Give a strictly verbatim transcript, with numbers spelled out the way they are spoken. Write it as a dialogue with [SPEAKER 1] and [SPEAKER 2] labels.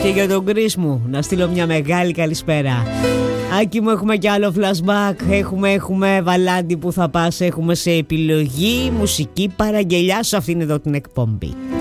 [SPEAKER 1] Και για τον Chris μου να στείλω μια μεγάλη καλησπέρα. Άκη μου, έχουμε κι άλλο flashback. Έχουμε, έχουμε Βαλάντι, που θα πας. Έχουμε σε επιλογή μουσική παραγγελιά σε αυτήν εδώ την εκπομπή.